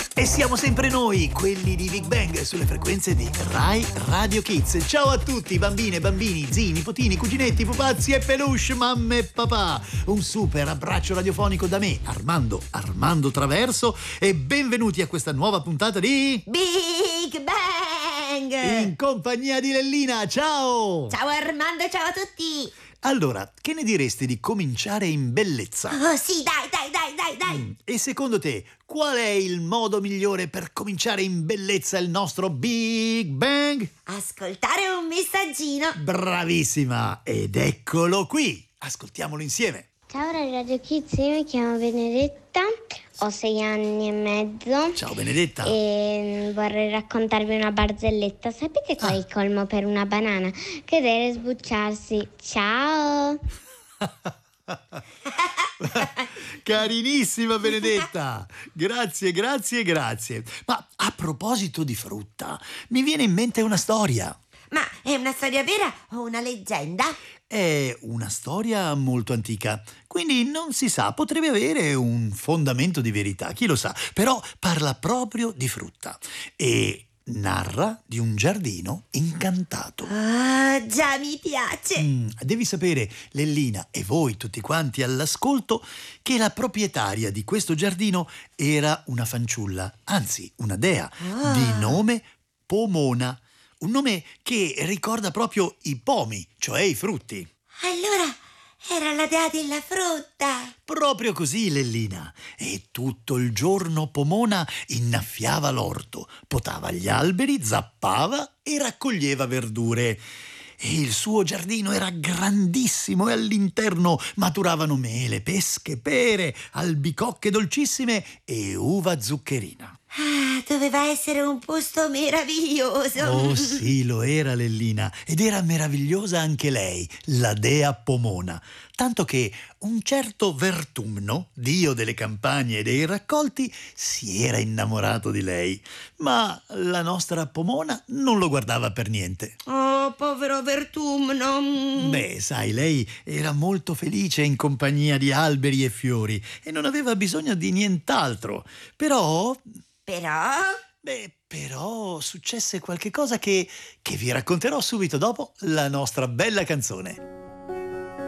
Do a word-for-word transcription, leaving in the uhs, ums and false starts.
E siamo sempre noi, quelli di Big Bang, sulle frequenze di Rai Radio Kids. Ciao a tutti, bambine, bambini, zii, nipotini, cuginetti, pupazzi e peluche, mamme e papà. Un super abbraccio radiofonico da me, Armando, Armando Traverso, e benvenuti a questa nuova puntata di Big Bang! In compagnia di Lellina. Ciao! Ciao Armando, ciao a tutti! Allora, che ne diresti di cominciare in bellezza? Oh sì, dai, dai, dai, dai, dai! Mm, E secondo te, qual è il modo migliore per cominciare in bellezza il nostro Big Bang? Ascoltare un messaggino. Bravissima! Ed eccolo qui! Ascoltiamolo insieme. Ciao Radio Kids, io mi chiamo Benedetta, ho sei anni e mezzo. Ciao Benedetta! E vorrei raccontarvi una barzelletta. Sapete qual è il colmo per una banana? Cadere e sbucciarsi. Ciao! Carinissima Benedetta! Grazie, grazie, grazie. Ma a proposito di frutta, mi viene in mente una storia. Ma è una storia vera o una leggenda? È una storia molto antica, quindi non si sa, potrebbe avere un fondamento di verità, chi lo sa, però parla proprio di frutta e narra di un giardino incantato. Ah, già mi piace! Mm, devi sapere, Lellina, e voi tutti quanti all'ascolto, che la proprietaria di questo giardino era una fanciulla, anzi una dea, Ah. di nome Pomona. Un nome che ricorda proprio i pomi, cioè i frutti. Allora era la dea della frutta! Proprio così, Lellina. E tutto il giorno Pomona innaffiava l'orto, potava gli alberi, zappava e raccoglieva verdure. E il suo giardino era grandissimo e all'interno maturavano mele, pesche, pere, albicocche dolcissime e uva zuccherina. Ah, doveva essere un posto meraviglioso! Oh sì, lo era Lellina, ed era meravigliosa anche lei, la dea Pomona, tanto che un certo Vertumno, dio delle campagne e dei raccolti, si era innamorato di lei, ma la nostra Pomona non lo guardava per niente. Oh, povero Vertumno! Beh, sai, lei era molto felice in compagnia di alberi e fiori e non aveva bisogno di nient'altro, però... Però... Beh, però successe qualche cosa che, che vi racconterò subito dopo la nostra bella canzone.